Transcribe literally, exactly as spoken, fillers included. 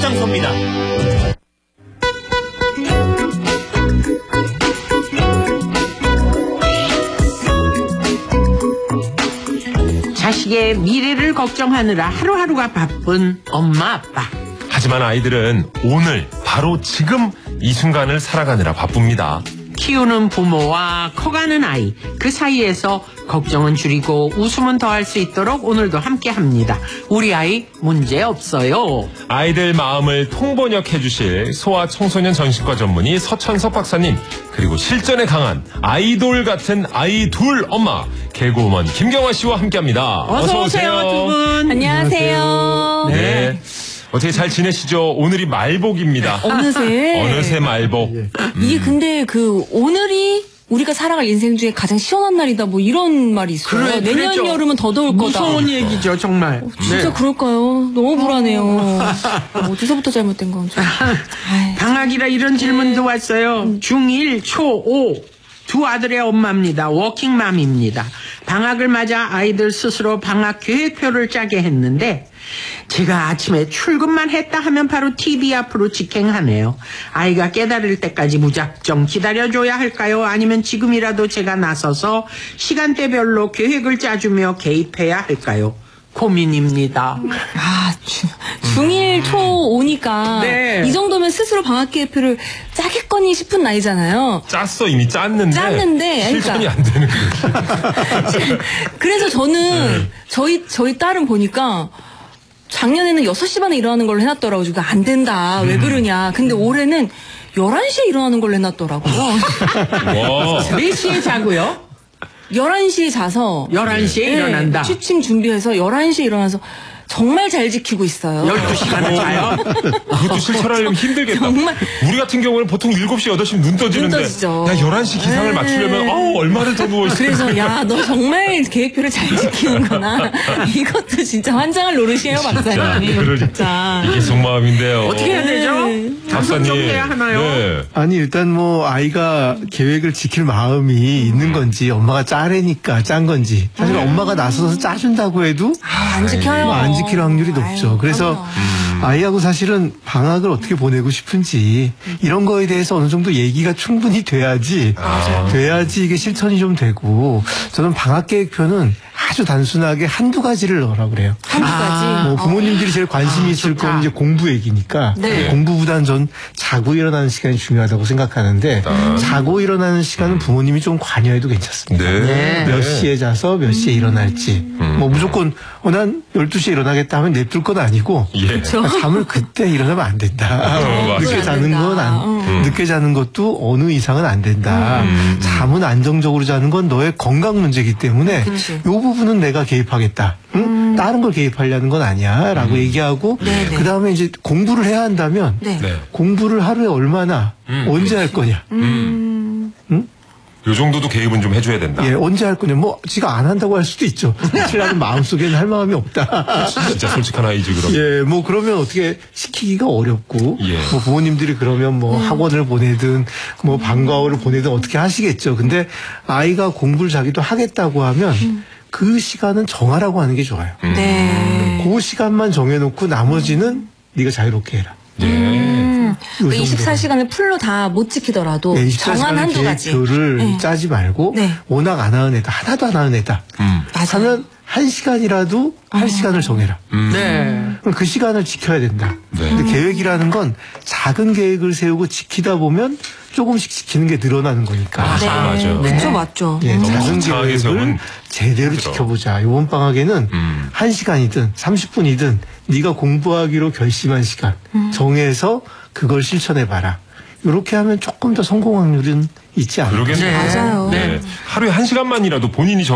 앞장섭니다. 자식의 미래를 걱정하느라 하루하루가 바쁜 엄마 아빠. 하지만 아이들은 오늘 바로 지금 이 순간을 살아가느라 바쁩니다. 키우는 부모와 커가는 아이, 그 사이에서 걱정은 줄이고 웃음은 더할 수 있도록 오늘도 함께합니다. 우리 아이 문제 없어요. 아이들 마음을 통번역해 주실 소아청소년 정신과 전문의 서천석 박사님, 그리고 실전에 강한 아이돌 같은 아이 둘 엄마 개그우먼 김경화 씨와 함께합니다. 어서 오세요, 두 분. 안녕하세요. 네. 네. 어떻게 잘 지내시죠? 오늘이 말복입니다. 어느새. 어느새 말복. 음. 이게 근데 그 오늘이 우리가 살아갈 인생 중에 가장 시원한 날이다 뭐 이런 말이 있어요. 그래, 내년 그랬죠. 여름은 더 더울 거다. 무서운 얘기죠, 정말. 어, 진짜 네. 그럴까요? 너무 불안해요. 어디서부터 잘못된 건지. 방학이라 이런 질문도 왔어요. 중일, 초오. 두 아들의 엄마입니다. 워킹맘입니다. 방학을 맞아 아이들 스스로 방학 계획표를 짜게 했는데 제가 아침에 출근만 했다 하면 바로 티비 앞으로 직행하네요. 아이가 깨달을 때까지 무작정 기다려줘야 할까요? 아니면 지금이라도 제가 나서서 시간대별로 계획을 짜주며 개입해야 할까요? 고민입니다. 아, 주, 중일, 초, 오니까 네. 이 정도면 스스로 방학 계획표를 짜겠거니 싶은 나이잖아요. 짰어, 이미 짰는데. 짰는데, 실천이 그러니까. 안 되는 거예요. 그래서 저는 네. 저희 저희 딸은 보니까 작년에는 여섯 시 반에 일어나는 걸로 해놨더라고요. 그러니까 안 된다. 왜 그러냐. 근데 올해는 열한 시에 일어나는 걸로 해놨더라고요. 와. 몇 시에 자고요? 열한 시에 자서 열한 시에 네, 일어난다. 취침 준비해서 열한 시에 일어나서 정말 잘 지키고 있어요. 열두 시간을 자요? 그것도 실천하려면 힘들겠다. 정말. 우리 같은 경우는 보통 일곱 시, 여덟 시면 눈 떠지는데 눈 떠지죠. 야, 열한 시 기상을 네. 맞추려면 어우, 얼마를 더 누워있어. 그래서 야, 너 정말 계획표를 잘 지키는구나. 이것도 진짜 환장할 노릇이에요, 박사님. 그러니, 진짜. 이게 속마음인데요. 어떻게 해야 되죠? 네. 당선 정리해야 하나요? 네. 아니 일단 뭐 아이가 계획을 지킬 마음이 있는 건지 엄마가 짜래니까 짠 건지 사실 음. 엄마가 나서서 짜준다고 해도 아, 안 지켜요. 뭐 안 지킬 확률이 높죠. 아유, 그래서 그럼요. 아이하고 사실은 방학을 어떻게 보내고 싶은지 이런 거에 대해서 어느 정도 얘기가 충분히 돼야지 아. 돼야지 이게 실천이 좀 되고 저는 방학 계획표는 아주 단순하게 한두 가지를 넣으라고 그래요. 한두 가지. 뭐 부모님들이 제일 관심이 있을 좋다. 건 이제 공부 얘기니까 네. 공부보다는 전 자고 일어나는 시간이 중요하다고 생각하는데 자고 일어나는 시간은 부모님이 좀 관여해도 괜찮습니다. 네. 몇 시에 자서 몇 시에 일어날지 뭐 무조건 어, 난 열두 시에 일어나겠다 하면 냅둘 건 아니고 예. 잠을 그때 일어나면 안 된다. 어, 늦게 안 자는 된다. 건 안, 음. 늦게 자는 것도 어느 이상은 안 된다. 잠은 안정적으로 자는 건 너의 건강 문제이기 때문에 그치. 이 부분은 내가 개입하겠다. 응? 다른 걸 개입하려는 건 아니야. 라고 얘기하고 네네. 그 다음에 이제 공부를 해야 한다면 네. 네. 공부를 하루에 얼마나 언제 할 거냐. 음. 요 정도도 개입은 좀 해줘야 된다. 예, 언제 할 거냐. 뭐 지가 안 한다고 할 수도 있죠. 사실은 마음속에는 할 마음이 없다. 진짜 솔직한 아이지, 그럼. 예, 뭐 그러면 어떻게 시키기가 어렵고, 예. 뭐 부모님들이 그러면 뭐 학원을 보내든 뭐 방과후를 보내든 어떻게 하시겠죠. 근데 아이가 공부를 자기도 하겠다고 하면 그 시간은 정하라고 하는 게 좋아요. 네. 그 시간만 정해놓고 나머지는 네가 자유롭게 해라. 예. 음. 요 이십사 시간을 풀로 다 못 지키더라도 네, 이십사 정한 시간 한두 가지. 계획표를 네. 짜지 말고 네. 워낙 안 하는 애다. 하나도 안 하는 애다. 음. 맞아요. 하면 한 시간이라도 할 시간을 정해라. 네. 그럼 그 시간을 지켜야 된다. 네. 근데 계획이라는 건 작은 계획을 세우고 지키다 보면 조금씩 지키는 게 늘어나는 거니까. 맞아, 맞아. 네. 그쵸, 맞죠. 예, 음. 작은 거창하게 계획을 세우면 제대로 힘들어. 지켜보자. 이번 방학에는 음. 한 시간이든 삼십 분이든 네가 공부하기로 결심한 시간 정해서 그걸 실천해봐라. 이렇게 하면 조금 더 성공 확률은 있지 않을까. 그러겠네요. 맞아요. 네. 하루에 한 시간만이라도 본인이 정